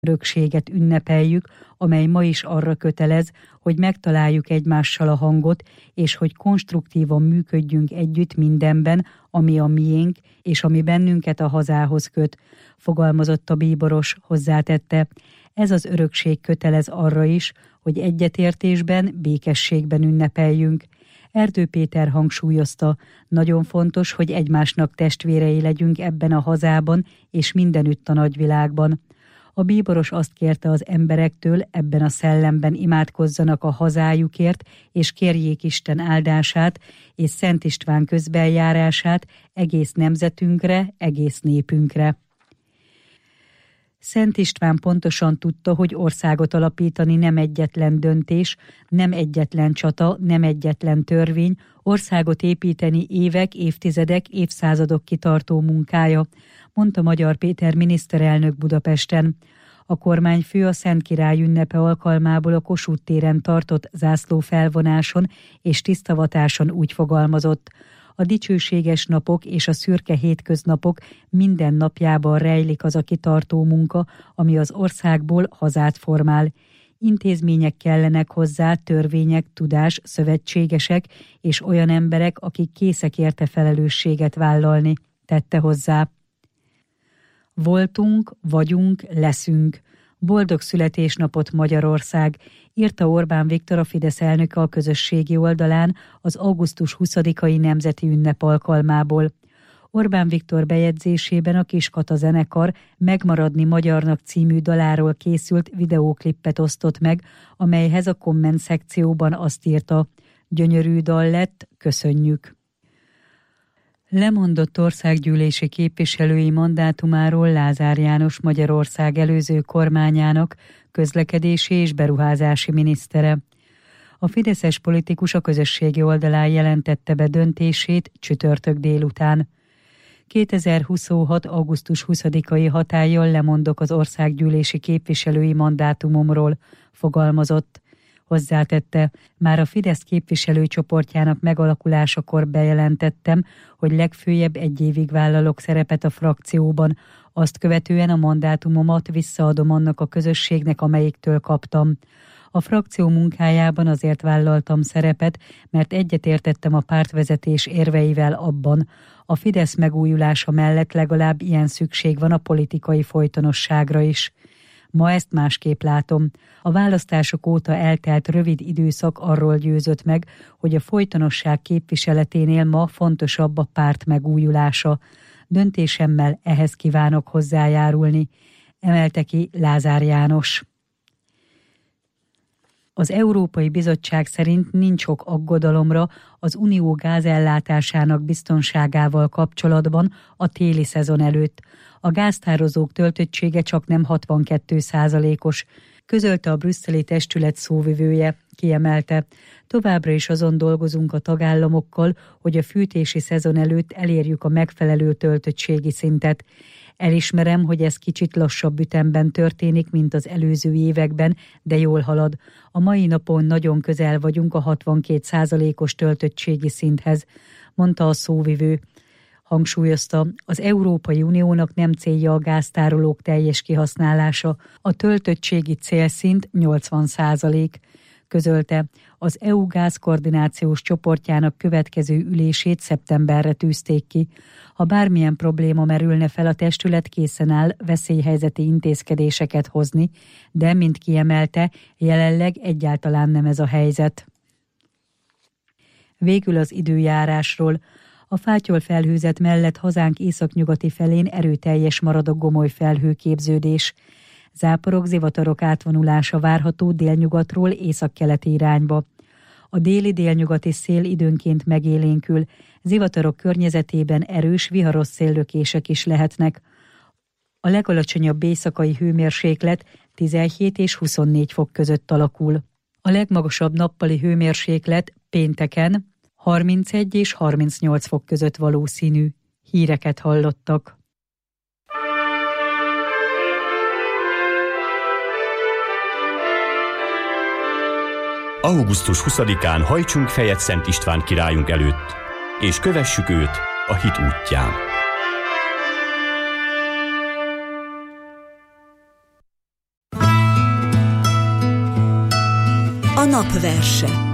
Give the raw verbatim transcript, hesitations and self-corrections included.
örökséget ünnepeljük, amely ma is arra kötelez, hogy megtaláljuk egymással a hangot, és hogy konstruktívan működjünk együtt mindenben, ami a miénk, és ami bennünket a hazához köt, fogalmazott a bíboros, hozzátette. Ez az örökség kötelez arra is, hogy egyetértésben, békességben ünnepeljünk. Erdő Péter hangsúlyozta, nagyon fontos, hogy egymásnak testvérei legyünk ebben a hazában és mindenütt a nagyvilágban. A bíboros azt kérte az emberektől, ebben a szellemben imádkozzanak a hazájukért, és kérjék Isten áldását és Szent István közbenjárását egész nemzetünkre, egész népünkre. Szent István pontosan tudta, hogy országot alapítani nem egyetlen döntés, nem egyetlen csata, nem egyetlen törvény, országot építeni évek, évtizedek, évszázadok kitartó munkája, mondta Magyar Péter miniszterelnök Budapesten. A kormányfő a Szent Király ünnepe alkalmából a Kossuth téren tartott zászlófelvonáson és tisztavatáson úgy fogalmazott: a dicsőséges napok és a szürke hétköznapok minden napjában rejlik az a kitartó munka, ami az országból hazát formál. Intézmények kellenek hozzá, törvények, tudás, szövetségesek és olyan emberek, akik készek érte felelősséget vállalni, tette hozzá. Voltunk, vagyunk, leszünk. Boldog születésnapot Magyarország, írta Orbán Viktor, a Fidesz elnöke a közösségi oldalán az augusztus huszadikai nemzeti ünnep alkalmából. Orbán Viktor bejegyzésében a Kiskata zenekar Megmaradni magyarnak című daláról készült videóklippet osztott meg, amelyhez a komment szekcióban azt írta: gyönyörű dal lett, köszönjük. Lemondott országgyűlési képviselői mandátumáról Lázár János Magyarország előző kormányának közlekedési és beruházási minisztere. A fideszes politikus a közösségi oldalán jelentette be döntését csütörtök délután. kétezer-huszonhat. augusztus huszadikai hatállyal lemondok az országgyűlési képviselői mandátumomról, fogalmazott. Hozzátette, már a Fidesz képviselőcsoportjának megalakulásakor bejelentettem, hogy legfőjebb egy évig vállalok szerepet a frakcióban, azt követően a mandátumomat visszaadom annak a közösségnek, amelyiktől kaptam. A frakció munkájában azért vállaltam szerepet, mert egyetértettem a pártvezetés érveivel abban, a Fidesz megújulása mellett legalább ilyen szükség van a politikai folytonosságra is. Ma ezt másképp látom. A választások óta eltelt rövid időszak arról győzött meg, hogy a folytonosság képviseleténél ma fontosabb a párt megújulása. Döntésemmel ehhez kívánok hozzájárulni, emelte ki Lázár János. Az Európai Bizottság szerint nincs ok aggodalomra az unió gázellátásának biztonságával kapcsolatban a téli szezon előtt. A gáztározók töltöttsége csaknem hatvankettő százalékos, közölte a brüsszeli testület szóvivője, kiemelte. Továbbra is azon dolgozunk a tagállamokkal, hogy a fűtési szezon előtt elérjük a megfelelő töltöttségi szintet. Elismerem, hogy ez kicsit lassabb ütemben történik, mint az előző években, de jól halad. A mai napon nagyon közel vagyunk a hatvankét százalékos töltöttségi szinthez, mondta a szóvivő. Hangsúlyozta, az Európai Uniónak nem célja a gáztárolók teljes kihasználása, a töltöttségi célszint nyolcvan százalék. Közölte, az é u gázkoordinációs csoportjának következő ülését szeptemberre tűzték ki. Ha bármilyen probléma merülne fel, a testület készen áll veszélyhelyzeti intézkedéseket hozni, de, mint kiemelte, jelenleg egyáltalán nem ez a helyzet. Végül az időjárásról. A fátyol felhőzet mellett hazánk északnyugati felén erőteljes marad a gomoly felhőképződés. Záporok, zivatarok átvonulása várható délnyugatról északkeleti irányba. A déli délnyugati szél időnként megélénkül, zivatarok környezetében erős, viharos széllökések is lehetnek. A legalacsonyabb éjszakai hőmérséklet tizenhét és huszonnégy fok között alakul. A legmagasabb nappali hőmérséklet pénteken harmincegy és harmincnyolc fok között valószínű. Híreket hallottak. augusztus huszadikán hajtsunk fejet Szent István királyunk előtt, és kövessük őt a hit útján. A napverse.